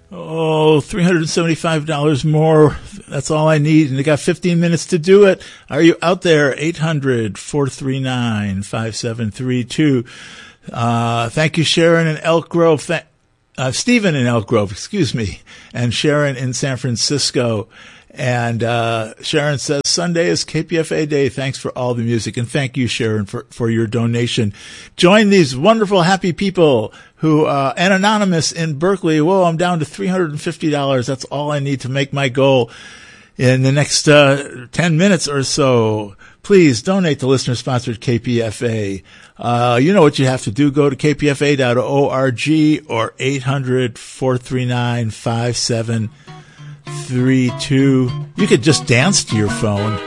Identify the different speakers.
Speaker 1: $375 more. That's all I need. And they got 15 minutes to do it. Are you out there? 800-439-5732. Thank you, Sharon in Elk Grove. Stephen in Elk Grove, excuse me. And Sharon in San Francisco. And Sharon says, Sunday is KPFA Day. Thanks for all the music. And thank you, Sharon, for your donation. Join these wonderful, happy people who, and Anonymous in Berkeley. Whoa, I'm down to $350. That's all I need to make my goal in the next 10 minutes or so. Please donate to listener-sponsored KPFA. You know what you have to do. Go to kpfa.org or 800-439-5732. You could just dance to your phone.